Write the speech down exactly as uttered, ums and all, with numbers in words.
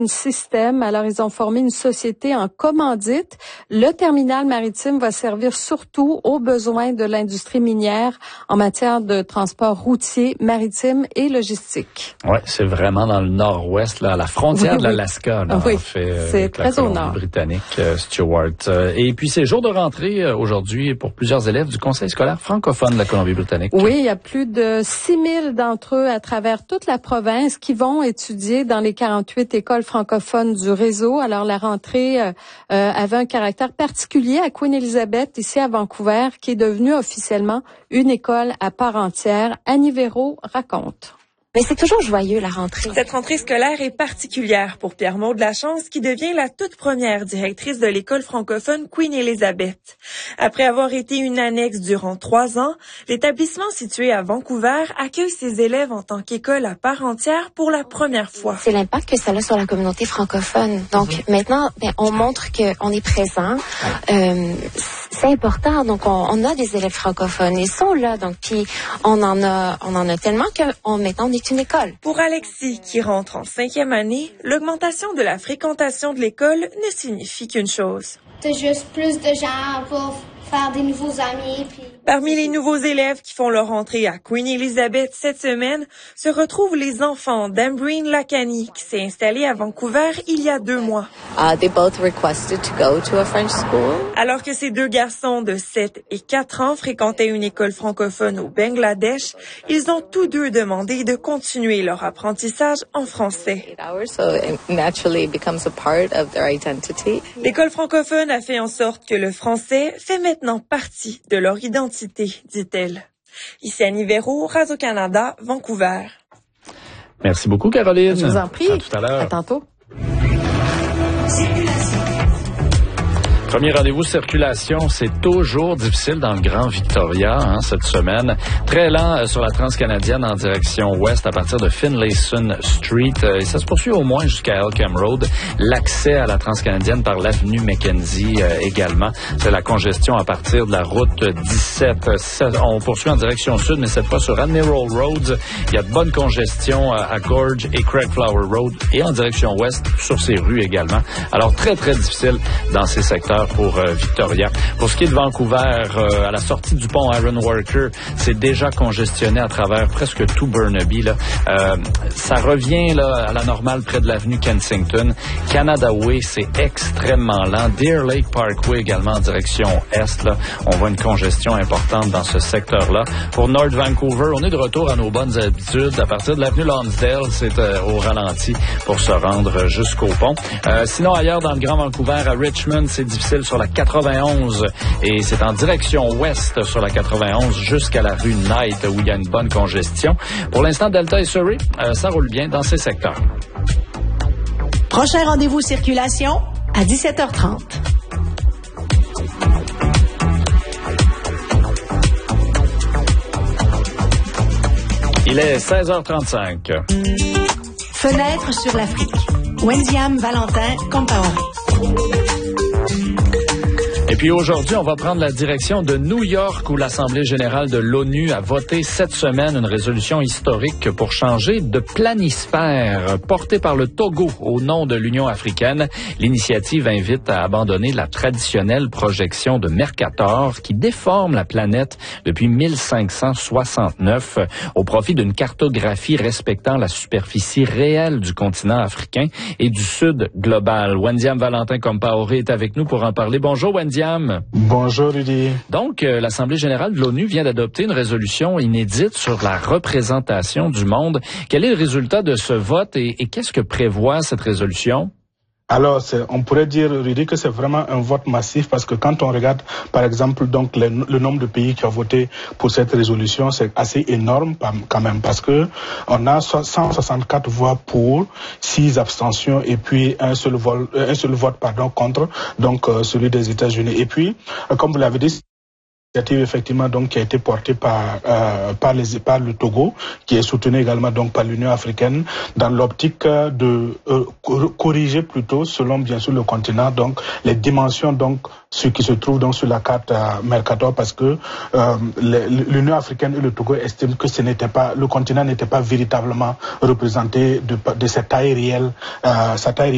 système. Alors, ils ont formé une société en commandite. Le terminal maritime va servir surtout aux besoins de l'industrie minière en matière de transport routier, maritime et logistique. Oui, c'est vraiment dans le nord-ouest, là, à la frontière oui, de l'Alaska. Là, oui, en fait, c'est très au nord. Britannique, euh, Stewart. Euh, et puis, c'est jour de rentrée euh, aujourd'hui pour plusieurs élèves du Conseil scolaire francophone de la Colombie-Britannique. Oui, il y a plus de six mille d'entre eux à travers toute la province qui vont étudier dans les quarante-huit écoles francophones du réseau. Alors, la rentrée euh, avait un caractère particulier à Queen Elizabeth, ici à Vancouver, qui est devenue officiellement une école à part entière. Annie Véro raconte. Mais c'est toujours joyeux, la rentrée. Cette rentrée scolaire est particulière pour Pierre-Maude Lachance, qui devient la toute première directrice de l'école francophone Queen Elizabeth. Après avoir été une annexe durant trois ans, l'établissement situé à Vancouver accueille ses élèves en tant qu'école à part entière pour la première fois. C'est l'impact que ça a sur la communauté francophone. Donc mm-hmm. maintenant, ben, on montre qu'on est présent. Euh, c'est important. Donc on, on a des élèves francophones. Ils sont là. Donc puis on en a, on en a tellement que on maintenant on est une école. Pour Alexis, qui rentre en cinquième année, l'augmentation de la fréquentation de l'école ne signifie qu'une chose. C'est juste plus de gens pour faire des nouveaux amis. Puis... Parmi les nouveaux élèves qui font leur entrée à Queen Elizabeth cette semaine, se retrouvent les enfants d'Ambreen Lacani, qui s'est installée à Vancouver il y a deux mois. Uh, they both requested to go to a French school. Alors que ces deux garçons de sept et quatre ans fréquentaient une école francophone au Bangladesh, ils ont tous deux demandé de continuer leur apprentissage en français. So it naturally becomes a part of their identity. L'école francophone a fait en sorte que le français fait maintenant partie de leur identité, dit-elle. Ici Annie Véro, Radio-Canada, Vancouver. Merci beaucoup, Caroline. Je vous en prie. À tout à l'heure. À tantôt. Premier rendez-vous circulation, c'est toujours difficile dans le Grand Victoria hein, cette semaine. Très lent euh, sur la Transcanadienne en direction ouest à partir de Finlayson Street. Euh, et ça se poursuit au moins jusqu'à Elkham Road. L'accès à la Transcanadienne par l'avenue Mackenzie euh, également. C'est la congestion à partir de la route dix-sept. On poursuit en direction sud, mais cette fois sur Admiral Road. Il y a de bonnes congestions euh, à Gorge et Craigflower Road et en direction ouest sur ces rues également. Alors très, très difficile dans ces secteurs pour euh, Victoria. Pour ce qui est de Vancouver, euh, à la sortie du pont Iron Worker, c'est déjà congestionné à travers presque tout Burnaby. Là. Euh, ça revient là, à la normale près de l'avenue Kensington. Canada Way, c'est extrêmement lent. Deer Lake Parkway également en direction est. Là. On voit une congestion importante dans ce secteur-là. Pour North Vancouver, on est de retour à nos bonnes habitudes. À partir de l'avenue Lonsdale, c'est euh, au ralenti pour se rendre jusqu'au pont. Euh, sinon, ailleurs dans le Grand Vancouver, à Richmond, c'est difficile sur la quatre-vingt-onze et c'est en direction ouest sur la quatre-vingt-onze jusqu'à la rue Knight où il y a une bonne congestion. Pour l'instant, Delta et Surrey, euh, ça roule bien dans ces secteurs. Prochain rendez-vous circulation à dix-sept heures trente. Il est seize heures trente-cinq. Fenêtre sur l'Afrique. Wendiam Valentin Compaoré. Et puis aujourd'hui, on va prendre la direction de New York où l'Assemblée générale de l'ONU a voté cette semaine une résolution historique pour changer de planisphère portée par le Togo au nom de l'Union africaine. L'initiative invite à abandonner la traditionnelle projection de Mercator qui déforme la planète depuis mille cinq cent soixante-neuf au profit d'une cartographie respectant la superficie réelle du continent africain et du sud global. Wendiam Valentin Compaoré est avec nous pour en parler. Bonjour Wendiam. Bonjour Rudy. Donc, euh, l'Assemblée générale de l'ONU vient d'adopter une résolution inédite sur la représentation du monde. Quel est le résultat de ce vote et, et qu'est-ce que prévoit cette résolution? Alors, c'est, on pourrait dire, Rudy, que c'est vraiment un vote massif parce que quand on regarde, par exemple, donc le, le nombre de pays qui ont voté pour cette résolution, c'est assez énorme quand même parce que on a cent soixante-quatre voix pour, six abstentions et puis un seul vote, un seul vote pardon contre, donc euh, celui des États-Unis. Et puis, euh, comme vous l'avez dit, initiative effectivement donc qui a été portée par euh, par les par le Togo, qui est soutenue également donc par l'Union africaine dans l'optique de euh, corriger plutôt selon bien sûr le continent donc les dimensions donc ce qui se trouve donc sur la carte euh, Mercator parce que euh, l'Union africaine et le Togo estiment que ce n'était pas le continent n'était pas véritablement représenté de de sa taille réelle euh, sa taille